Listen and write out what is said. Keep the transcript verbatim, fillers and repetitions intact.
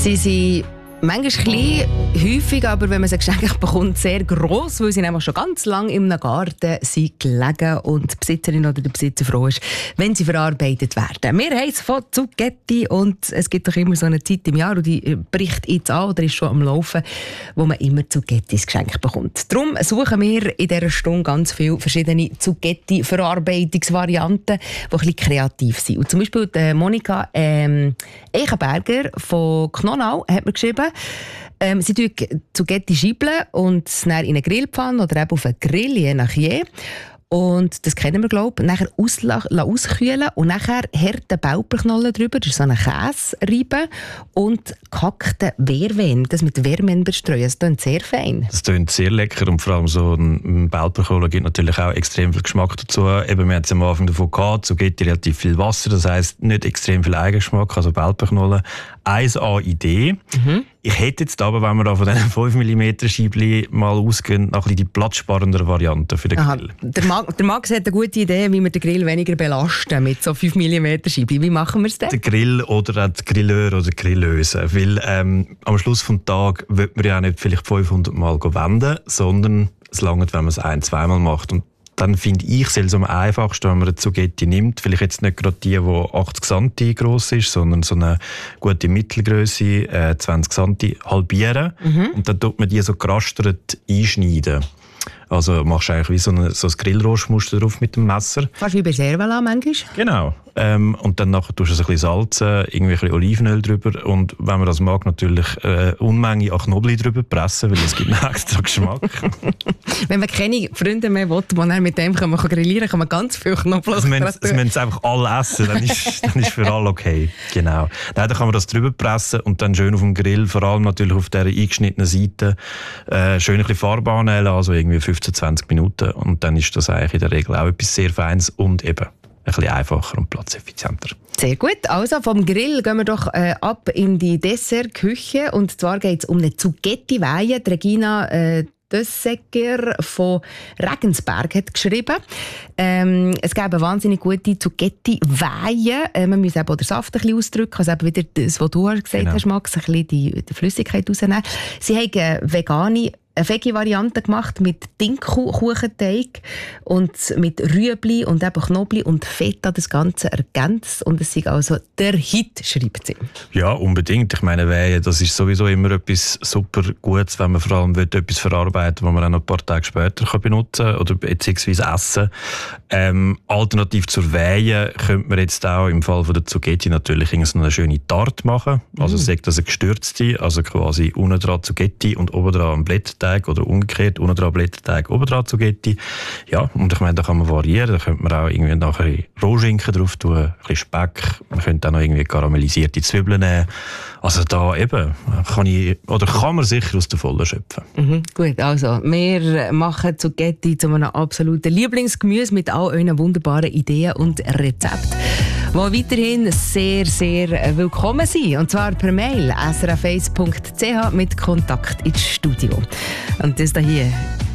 Sie sind manchmal klein, häufig, aber wenn man sie geschenkt bekommt, sehr gross, weil sie nämlich schon ganz lange in einem Garten sind gelegen und die Besitzerin oder der Besitzer froh ist, wenn sie verarbeitet werden. Wir haben es von Zucchetti und es gibt doch immer so eine Zeit im Jahr, und die bricht jetzt an oder ist schon am Laufen, wo man immer Zucchettis geschenkt bekommt. Darum suchen wir in dieser Stunde ganz viele verschiedene Zucchetti-Verarbeitungsvarianten, die ein bisschen kreativ sind. Und zum Beispiel die Monika ähm, Eichenberger von Knonau hat mir geschrieben, Ähm, sie tun Zucchetti scheibeln und dann in eine Grillpfanne oder eben auf einen Grill, je nach je. Und das kennen wir, glaube ich. Nachher ausla- auskühlen und nachher harte Bauperknollen drüber, das ist so eine Käsereibe und gehackte Wehrwein, das mit Wehrwein bestreuen. Das klingt sehr fein. Das klingt sehr lecker und vor allem so ein Bauperkohle gibt natürlich auch extrem viel Geschmack dazu. Eben, wir hatten es am Anfang davon gehabt, Zucchetti relativ viel Wasser, das heisst nicht extrem viel Eigengeschmack, also Bauperknollen. eins A-Idee. Mhm. Ich hätte jetzt aber, wenn wir da von diesen fünf Millimeter Scheibli mal ausgehen, noch ein bisschen die platzsparendere Variante für den Aha. Grill. Der, Mag, der Max hat eine gute Idee, wie wir den Grill weniger belasten mit so fünf Millimeter Scheibli. Wie machen wir es denn? Der Grill oder auch der Grilleur oder Grilleuse. Weil ähm, am Schluss des Tages will man ja auch nicht vielleicht fünfhundert Mal wenden, sondern es langt, wenn man es ein-, zweimal macht. Und dann finde ich es am einfachsten, wenn man eine Zucchetti nimmt. Vielleicht jetzt nicht gerade die, die achtzig Zentimeter gross ist, sondern so eine gute Mittelgröße, äh, zwanzig Zentimeter, halbieren. Mhm. Und dann tut man die so gerastert einschneiden. Also machst du eigentlich wie so ein, so ein Grillrostmuster drauf mit dem Messer. Fast wie bei Servala manchmal. Genau. Ähm, und dann nachher tust du es ein bisschen salzen, irgendwie ein bisschen Olivenöl drüber und wenn man das mag, natürlich äh, Unmenge an Knoblauch drüber pressen, weil es gibt einen extra Geschmack. Wenn man keine Freunde mehr will, die dann mit dem kann man grillieren, kann man ganz viel Knoblauch also das müssen sie einfach alle essen, dann ist, dann ist für alle okay. Genau. Dann kann man das drüber pressen und dann schön auf dem Grill, vor allem natürlich auf dieser eingeschnittenen Seite, äh, schön ein bisschen Farbe annehmen, also irgendwie fünfzehn, zwanzig Minuten und dann ist das eigentlich in der Regel auch etwas sehr Feines und eben ein bisschen einfacher und platzeffizienter. Sehr gut. Also vom Grill gehen wir doch äh, ab in die Dessertküche. Und zwar geht es um eine Zucchetti-Weihe. Regina äh, Dösseger von Regensberg hat geschrieben. Ähm, es gäbe wahnsinnig gute Zucchetti-Weihe. Äh, man muss eben auch den Saft ein bisschen ausdrücken, also eben wieder das, was du gesagt genau. hast, Max, ein bisschen die, die Flüssigkeit rausnehmen. Sie haben eine vegane eine Veggie-Variante gemacht mit Dinkelkuchenteig und mit Rüebli und eben Knoblauch und Feta das Ganze ergänzt. Und es ist also der Hit, schreibt sie. Ja, unbedingt. Ich meine, Weihe, das ist sowieso immer etwas super Gutes, wenn man vor allem will, etwas verarbeiten will, was man auch noch ein paar Tage später kann benutzen kann oder beziehungsweise essen. Ähm, alternativ zur Weihe könnte man jetzt auch im Fall von der Zucchetti natürlich eine schöne Tarte machen. Also mm. sagt das eine gestürzte, also quasi unten dran Zucchetti und oben dran ein Blätterteig oder umgekehrt, unten dran Blätterteig, oben dran Zucchetti. Ja, und ich meine, da kann man variieren. Da könnte man auch irgendwie nachher ein bisschen Rohschinken drauf tun, ein bisschen Speck. Man könnte auch noch irgendwie karamellisierte Zwiebeln nehmen. Also da eben kann ich, oder kann man sicher aus der Vollen schöpfen. Mhm, gut, also wir machen Zucchetti zu einem absoluten Lieblingsgemüse mit all euren wunderbaren Ideen und Rezepten, die weiterhin sehr, sehr willkommen sind. Und zwar per Mail s r f eins punkt c h mit Kontakt ins Studio. Und das hier